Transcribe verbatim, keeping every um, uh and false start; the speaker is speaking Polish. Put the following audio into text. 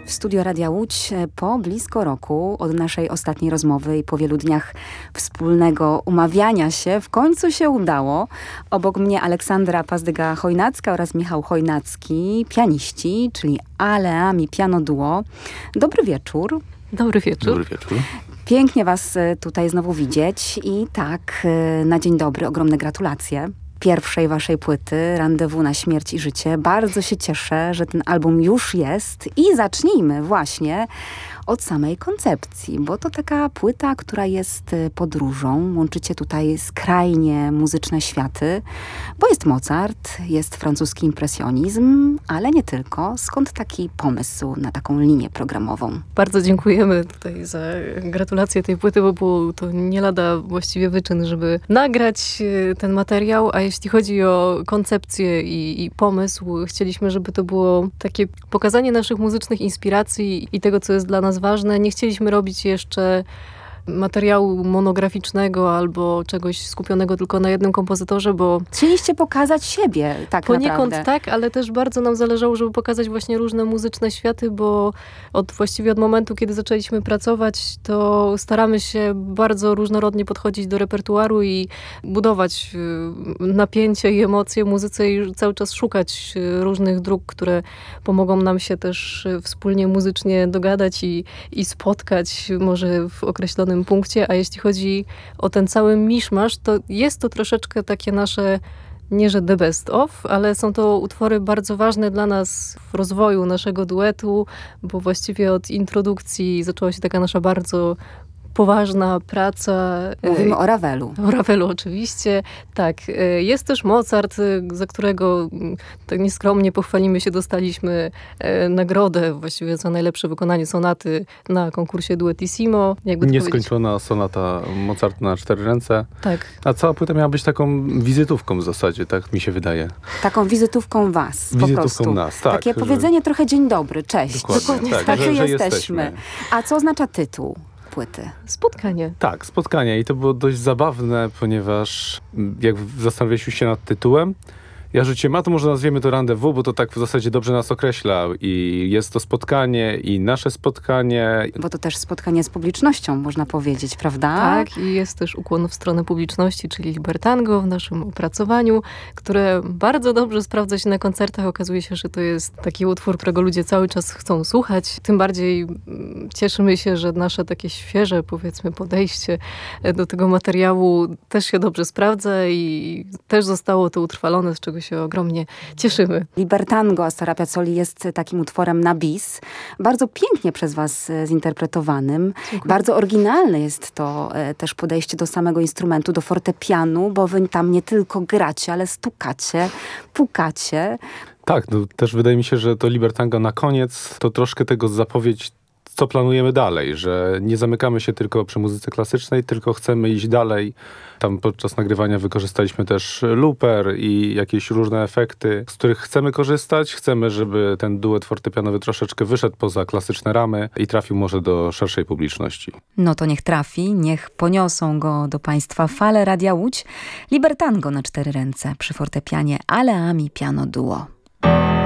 w studio Radia Łódź po blisko roku od naszej ostatniej rozmowy i po wielu dniach wspólnego umawiania się. W końcu się udało. Obok mnie Aleksandra Pazdyga-Chojnacka oraz Michał Chojnacki, pianiści, czyli Aleami Piano Duo. Dobry wieczór. Dobry wieczór. Dobry wieczór. Pięknie was tutaj znowu widzieć i tak, na dzień dobry, ogromne gratulacje pierwszej waszej płyty, Randewu na śmierć i życie. Bardzo się cieszę, że ten album już jest i zacznijmy właśnie od samej koncepcji, bo to taka płyta, która jest podróżą. Łączycie tutaj skrajnie muzyczne światy, bo jest Mozart, jest francuski impresjonizm, ale nie tylko. Skąd taki pomysł na taką linię programową? Bardzo dziękujemy tutaj za gratulacje tej płyty, bo był to nie lada właściwie wyczyn, żeby nagrać ten materiał, a jeśli chodzi o koncepcję i, i pomysł, chcieliśmy, żeby to było takie pokazanie naszych muzycznych inspiracji i tego, co jest dla nas ważne. Nie chcieliśmy robić jeszcze materiału monograficznego albo czegoś skupionego tylko na jednym kompozytorze, bo... Chcieliście pokazać siebie, tak Poniekąd naprawdę. tak, ale też bardzo nam zależało, żeby pokazać właśnie różne muzyczne światy, bo od właściwie od momentu, kiedy zaczęliśmy pracować, to staramy się bardzo różnorodnie podchodzić do repertuaru i budować napięcie i emocje w muzyce i cały czas szukać różnych dróg, które pomogą nam się też wspólnie muzycznie dogadać i, i spotkać może w określonym punkcie, a jeśli chodzi o ten cały miszmasz, to jest to troszeczkę takie nasze, nie że the best of, ale są to utwory bardzo ważne dla nas w rozwoju naszego duetu, bo właściwie od introdukcji zaczęła się taka nasza bardzo poważna praca. Mówimy o Ravelu. O Ravelu oczywiście. Tak. Jest też Mozart, za którego tak nieskromnie pochwalimy się, dostaliśmy nagrodę właściwie za najlepsze wykonanie sonaty na konkursie Duettissimo. Jakby Nieskończona sonata Mozart na cztery ręce. Tak. A cała płyta miała być taką wizytówką w zasadzie, tak mi się wydaje. Taką wizytówką was, wizytówką po prostu. nas, tak. Takie że... powiedzenie trochę dzień dobry, cześć. Dokładnie, tak, Tacy że, że jesteśmy. jesteśmy. A co oznacza tytuł płyty? Spotkanie. Tak, spotkanie i to było dość zabawne, ponieważ jak zastanawialiśmy się nad tytułem, ja rzuciłem, a to może nazwiemy to Randewu, bo to tak w zasadzie dobrze nas określa i jest to spotkanie i nasze spotkanie. Bo to też spotkanie z publicznością, można powiedzieć, prawda? Tak, i jest też ukłon w stronę publiczności, czyli Libertango w naszym opracowaniu, które bardzo dobrze sprawdza się na koncertach. Okazuje się, że to jest taki utwór, którego ludzie cały czas chcą słuchać. Tym bardziej cieszymy się, że nasze takie świeże, powiedzmy, podejście do tego materiału też się dobrze sprawdza i też zostało to utrwalone, z czego się ogromnie cieszymy. Libertango Astora Piazzoli jest takim utworem na bis. Bardzo pięknie przez was zinterpretowanym. Dziękuję. Bardzo oryginalne jest to e, też podejście do samego instrumentu, do fortepianu, bo wy tam nie tylko gracie, ale stukacie, pukacie. Tak, no, też wydaje mi się, że to Libertango na koniec to troszkę tego zapowiedź, co planujemy dalej, że nie zamykamy się tylko przy muzyce klasycznej, tylko chcemy iść dalej. Tam podczas nagrywania wykorzystaliśmy też looper i jakieś różne efekty, z których chcemy korzystać. Chcemy, żeby ten duet fortepianowy troszeczkę wyszedł poza klasyczne ramy i trafił może do szerszej publiczności. No to niech trafi, niech poniosą go do państwa fale Radia Łódź. Libertango na cztery ręce przy fortepianie Aleami Piano Duo.